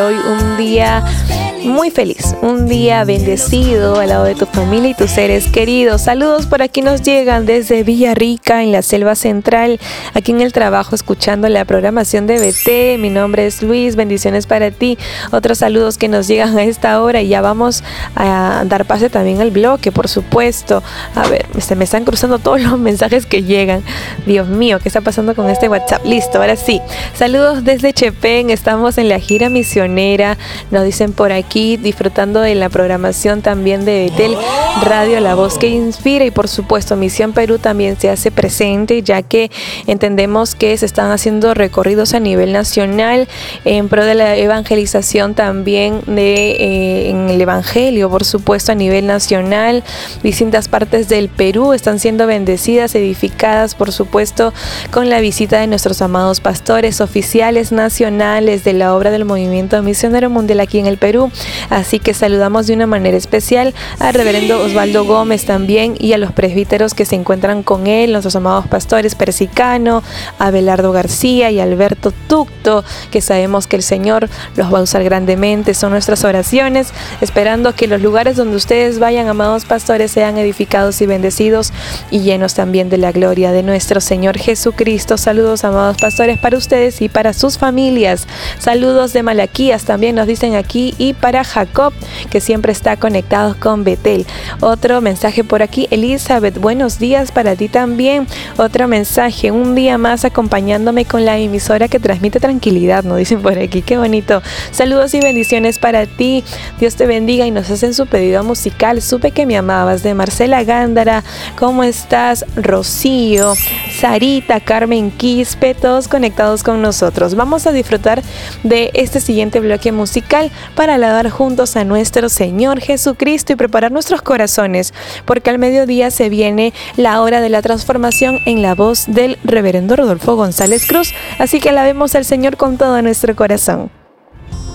Hoy un día muy feliz, un día bendecido al lado de tu familia y tus seres queridos. Saludos por aquí nos llegan desde Villarrica, en la Selva Central, aquí en el trabajo, escuchando la programación de BT. Mi nombre es Luis, bendiciones para ti. Otros saludos que nos llegan a esta hora y ya vamos a dar pase también al bloque, por supuesto. A ver, se me están cruzando todos los mensajes que llegan. Dios mío, ¿qué está pasando con este WhatsApp? Listo, ahora sí. Saludos desde Chepén, estamos en la gira misionera, nos dicen por aquí, disfrutando de la programación también de Betel Radio, la voz que inspira, y por supuesto Misión Perú también se hace presente, ya que entendemos que se están haciendo recorridos a nivel nacional en pro de la evangelización también en el evangelio, por supuesto a nivel nacional. Distintas partes del Perú están siendo bendecidas, edificadas, por supuesto, con la visita de nuestros amados pastores oficiales nacionales de la obra del Movimiento Misionero Mundial aquí en el Perú. Así que saludamos de una manera especial al reverendo Osvaldo Gómez también, y a los presbíteros que se encuentran con él, nuestros amados pastores Persicano, Abelardo García y Alberto Tucto, que sabemos que el Señor los va a usar grandemente. Son nuestras oraciones, esperando que los lugares donde ustedes vayan, amados pastores, sean edificados y bendecidos y llenos también de la gloria de nuestro Señor Jesucristo. Saludos, amados pastores, para ustedes y para sus familias. Saludos de Malaquías también nos dicen aquí, y para Jacob, que siempre está conectado con Betel. Otro mensaje por aquí, Elizabeth, buenos días para ti también. Otro mensaje, un día más acompañándome con la emisora que transmite tranquilidad, nos dicen por aquí, qué bonito. Saludos y bendiciones para ti, Dios te bendiga, y nos hacen su pedido musical, Supe que me amabas, de Marcela Gándara. ¿Cómo estás? Rocío, Sarita, Carmen Quispe, todos conectados con nosotros. Vamos a disfrutar de este siguiente bloque musical para alabar juntos a nuestro Señor Jesucristo y preparar nuestros corazones, porque al mediodía se viene la hora de la transformación en la voz del reverendo Rodolfo González Cruz. Así que alabemos al Señor con todo nuestro corazón.